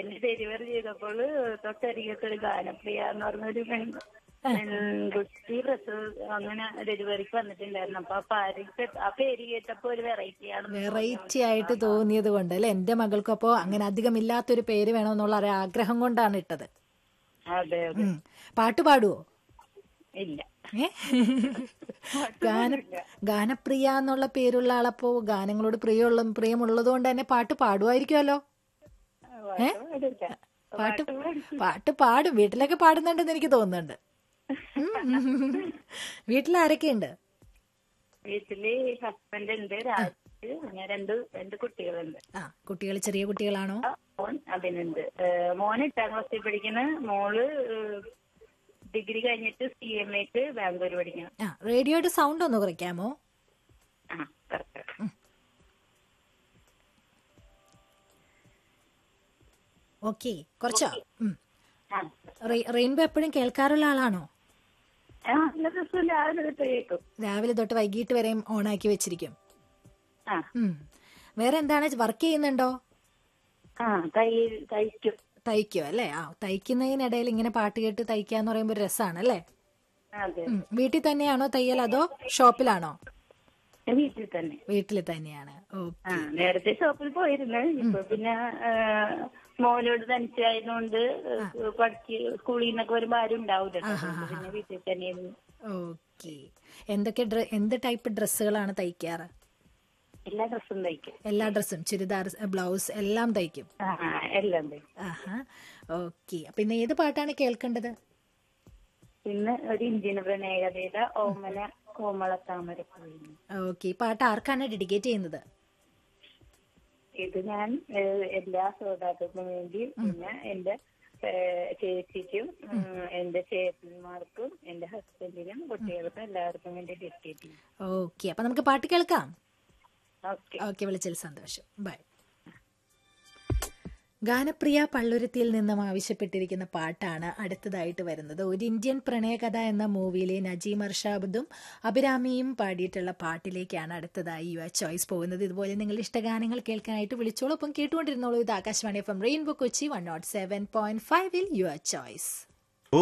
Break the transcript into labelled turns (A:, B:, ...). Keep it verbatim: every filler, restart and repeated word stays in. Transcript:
A: എന്നെ ഡെലിവറി ചെയ്തപ്പോൾ തൊട്ടരികത്തൊരു ഗാനപ്രിയ എന്ന് പറഞ്ഞൊരു പെൺ പെൺകുട്ടി പ്രസവ അങ്ങനെ ഡെലിവറിക്ക് വന്നിട്ടുണ്ടായിരുന്നു. അപ്പൊ ആ പാര് ആ പേര് കേട്ടപ്പോ ഒരു വെറൈറ്റി ആണ്,
B: വെറൈറ്റി ആയിട്ട് തോന്നിയത് കൊണ്ട് അല്ലെ? എന്റെ മകൾക്കപ്പോ അങ്ങനെ അധികം ഇല്ലാത്തൊരു പേര് വേണമെന്നുള്ള ഒരു ആഗ്രഹം കൊണ്ടാണ് ഇട്ടത്.
A: അതെ അതെ.
B: പാട്ട് പാടുവോ?
A: ഇല്ല.
B: ഏ ഗാന ഗാനപ്രിയ എന്നുള്ള പേരുള്ള ആളപ്പോ ഗാനങ്ങളോട് പ്രിയമുള്ള പ്രിയമുള്ളത് കൊണ്ട് തന്നെ പാട്ട് പാടുമായിരിക്കുമല്ലോ. ഏ പാട്ട് പാട്ട് പാടും, വീട്ടിലൊക്കെ പാടുന്നുണ്ടെന്ന് എനിക്ക് തോന്നുന്നുണ്ട്. വീട്ടിൽ ആരൊക്കെയുണ്ട്?
A: വീട്ടില് ഹസ്ബൻഡ് ഉണ്ട്, രാജ്, ഞാൻ രണ്ട് രണ്ട് കുട്ടികളുണ്ട്.
B: ആ കുട്ടികൾ ചെറിയ കുട്ടികളാണോ?
A: മോൻ അതിനുണ്ട്. മോന് എട്ടാം ക്ലാസ്സിൽ പഠിക്കുന്ന, മോള് ഡിഗ്രി കഴിഞ്ഞിട്ട് സി എം എക്ക് ബാംഗ്ലൂർ പഠിക്കണം.
B: ആ റേഡിയോയുടെ സൗണ്ട് ഒന്ന് കുറയ്ക്കാമോ?
A: ആ കറക്റ്റ്.
B: ഓക്കെ, കുറച്ചോ? റെയിൻബോ എപ്പോഴും കേൾക്കാറുള്ള ആളാണോ? രാവിലെ തൊട്ട് വൈകിട്ട് വരെയും ഓണാക്കി വെച്ചിരിക്കും. വേറെ എന്താണ്, വർക്ക് ചെയ്യുന്നുണ്ടോ? തയ്ക്കോ അല്ലേ? ആ തയ്ക്കുന്നതിനിടയിൽ ഇങ്ങനെ പാട്ട് കേട്ട് തയ്ക്കാന്ന് പറയുമ്പോ ഒരു രസമാണ് അല്ലേ? വീട്ടിൽ തന്നെയാണോ തയ്യൽ അതോ ഷോപ്പിലാണോ?
A: വീട്ടിൽ തന്നെ.
B: വീട്ടിൽ തന്നെയാണ്.
A: നേരത്തെ ഷോപ്പിൽ പോയിരുന്നു, ഇപ്പൊ പിന്നെ മോനോട് തനിച്ചായതുകൊണ്ട് പഠിച്ച് സ്കൂളിൽ നിന്നൊക്കെ വരുമ്പോ ആരും ഉണ്ടാവില്ല, പിന്നെ വീട്ടിൽ തന്നെയായിരുന്നു.
B: ഓക്കെ. എന്തൊക്കെ എന്ത് ടൈപ്പ് ഡ്രസ്സുകളാണ് തയ്ക്കാറ്?
A: എല്ലാ ഡ്രസ്സും തയ്ക്കും.
B: എല്ലാ ഡ്രസ്സും, ചുരിദാർ, ബ്ലൗസ് എല്ലാം തയ്ക്കും?
A: എല്ലാം തയ്ക്കും.
B: ആഹാ. ഓക്കെ. പിന്നെ ഏത് പാട്ടാണ് കേൾക്കേണ്ടത്?
A: ഇന്ന് ഒരു ഇന്ത്യൻ പ്രണയകഥയുടെ ഓമന കോമള താമര.
B: ഓക്കെ. പാട്ട് ആർക്കാണ് ഡെഡിക്കേറ്റ് ചെയ്യുന്നത്?
A: ഇത് ഞാൻ എല്ലാ ശ്രോതാക്കൾക്കും വേണ്ടി, പിന്നെ എന്റെ ചേച്ചിക്കും എന്റെ ചേട്ടന്മാർക്കും എന്റെ ഹസ്ബൻഡിനും കുട്ടികൾക്കും എല്ലാവർക്കും വേണ്ടി ഡെഡിക്കേറ്റ് ചെയ്യും.
B: ഓക്കെ. അപ്പൊ നമുക്ക് പാട്ട് കേൾക്കാം.
A: ഓക്കെ.
B: ഓക്കെ, വിളിച്ചതിൽ സന്തോഷം. ബൈ. ഗാനപ്രിയ പള്ളുരുത്തിയിൽ നിന്നും ആവശ്യപ്പെട്ടിരിക്കുന്ന പാട്ടാണ് അടുത്തതായിട്ട് വരുന്നത്. ഒരു ഇന്ത്യൻ പ്രണയകഥ എന്ന മൂവിയിലെ നജീം അർഷാബുദും അഭിരാമിയും പാടിയിട്ടുള്ള പാട്ടിലേക്കാണ് അടുത്തതായി യുവർ ചോയ്സ് പോകുന്നത്. ഇതുപോലെ നിങ്ങളുടെ ഇഷ്ടഗാനങ്ങൾ കേൾക്കാനായിട്ട് വിളിച്ചോളൂ. ഒപ്പം കേട്ടുകൊണ്ടിരുന്നോളൂ. ഇത് Akashvani F M rainbow Kochi one not seven point ഫൈവിൽ യുവർ ചോയ്സ്.